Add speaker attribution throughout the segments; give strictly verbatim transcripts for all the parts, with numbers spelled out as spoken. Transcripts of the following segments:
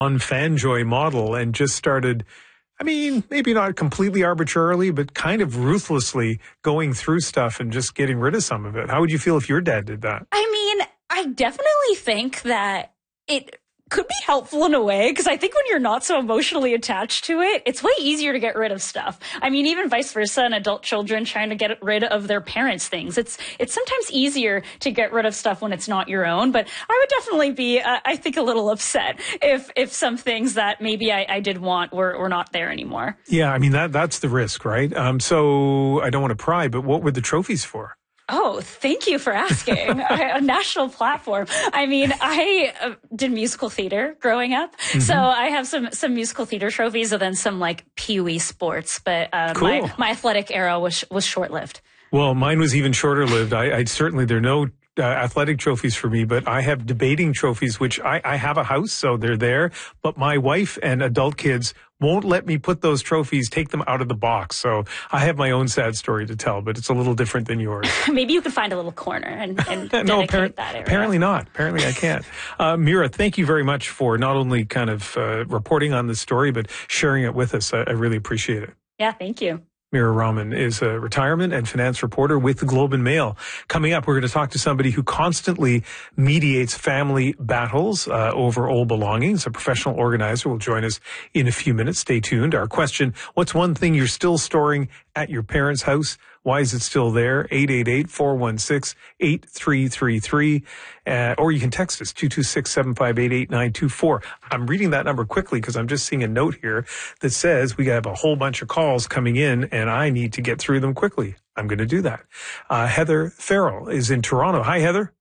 Speaker 1: on FanJoy model and just started, I mean, maybe not completely arbitrarily, but kind of ruthlessly going through stuff and just getting rid of some of it. How would you feel if your dad did that?
Speaker 2: I mean, I definitely think that it could be helpful in a way, because I think when you're not so emotionally attached to it, it's way easier to get rid of stuff. I mean, even vice versa, and adult children trying to get rid of their parents' things. It's it's sometimes easier to get rid of stuff when it's not your own. But I would definitely be, uh, I think, a little upset if if some things that maybe I, I did want were, were not there anymore.
Speaker 1: Yeah, I mean, that that's the risk, right? Um, so I don't want to pry, but what were the trophies for?
Speaker 2: Oh, thank you for asking. A national platform. I mean, I uh, did musical theater growing up. Mm-hmm. So I have some, some musical theater trophies and then some like Pee Wee sports. But uh,
Speaker 1: cool.
Speaker 2: my, my athletic era was was short-lived.
Speaker 1: Well, mine was even shorter lived. I, I certainly, there are no uh, athletic trophies for me, but I have debating trophies, which I, I have a house, so they're there. But my wife and adult kids won't let me put those trophies, take them out of the box. So I have my own sad story to tell, but it's a little different than yours.
Speaker 2: Maybe you could find a little corner and, and dedicate
Speaker 1: no, appar-
Speaker 2: that area.
Speaker 1: Apparently not. Apparently I can't. Uh, Mira, thank you very much for not only kind of uh, reporting on this story, but sharing it with us. I, I really appreciate it.
Speaker 2: Yeah, thank you.
Speaker 1: Mira Rahman is a retirement and finance reporter with the Globe and Mail. Coming up, we're going to talk to somebody who constantly mediates family battles uh, over old belongings. A professional organizer will join us in a few minutes. Stay tuned. Our question, what's one thing you're still storing at your parents' house? Why is it still there? eight eight eight, four one six, eight three three three. Uh, or you can text us, two two six, seven five eight, eight nine two four. I'm reading that number quickly because I'm just seeing a note here that says we have a whole bunch of calls coming in and I need to get through them quickly. I'm going to do that. Uh, Heather Farrell is in Toronto. Hi, Heather.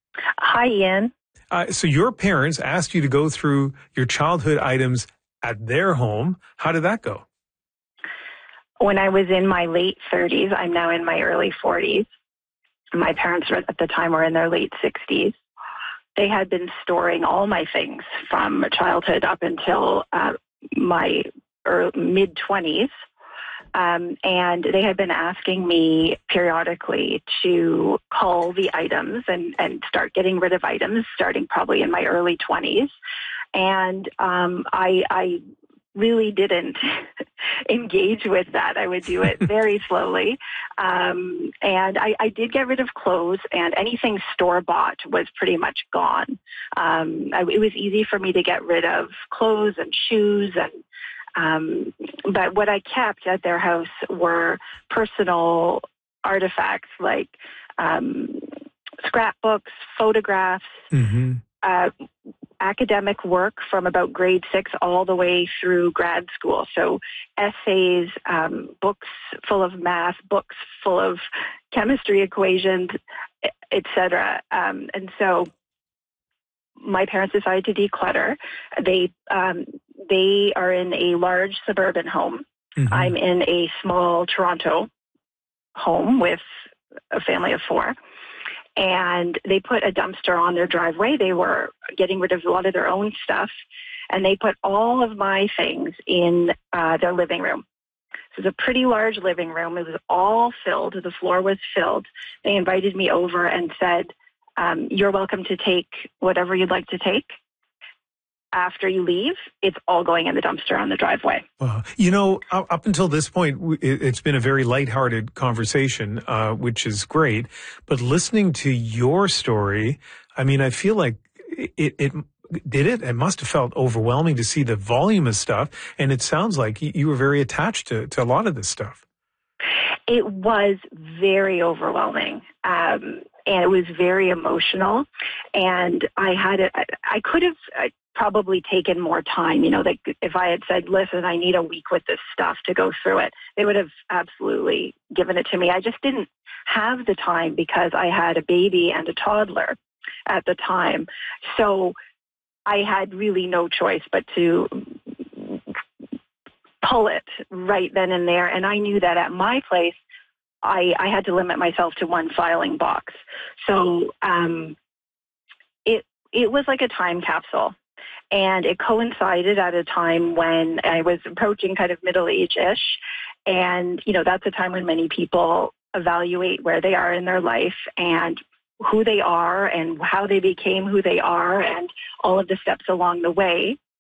Speaker 3: Hi, Ian.
Speaker 1: Uh, so your parents asked you to go through your childhood items at their home. How did that go?
Speaker 3: When I was in my late thirties, I'm now in my early forties. My parents were, at the time were in their late sixties. They had been storing all my things from childhood up until uh, my mid-twenties. Um, and they had been asking me periodically to cull the items and, and start getting rid of items, starting probably in my early twenties. And um, I, I really didn't engage with that. I would do it very slowly. Um, and I, I did get rid of clothes, and anything store-bought was pretty much gone. Um, I, it was easy for me to get rid of clothes and shoes, and um, but what I kept at their house were personal artifacts like um, scrapbooks, photographs, mm-hmm. uh, academic work from about grade six all the way through grad school. So essays, um, books full of math, books full of chemistry equations, et cetera. Um, and so my parents decided to declutter. They um, they are in a large suburban home. Mm-hmm. I'm in a small Toronto home with a family of four. And they put a dumpster on their driveway. They were getting rid of a lot of their own stuff. And they put all of my things in uh, their living room. So it was a pretty large living room. It was all filled. The floor was filled. They invited me over and said, um, you're welcome to take whatever you'd like to take. After you leave, it's all going in the dumpster on the driveway.
Speaker 1: Wow. You know, up until this point, it's been a very lighthearted conversation, uh, which is great. But listening to your story, I mean, I feel like it, it did it. It must have felt overwhelming to see the volume of stuff. And it sounds like you were very attached to, to a lot of this stuff.
Speaker 3: It was very overwhelming. Um, and it was very emotional. And I had it, I could have probably taken more time. You know, like if I had said, listen, I need a week with this stuff to go through it, they would have absolutely given it to me. I just didn't have the time because I had a baby and a toddler at the time. So I had really no choice but to pull it right then and there. And I knew that at my place, I, I had to limit myself to one filing box. So um, it it was like a time capsule. And it coincided at a time when I was approaching kind of middle age-ish. And, you know, that's a time when many people evaluate where they are in their life and who they are and how they became who they are and all of the steps along the way.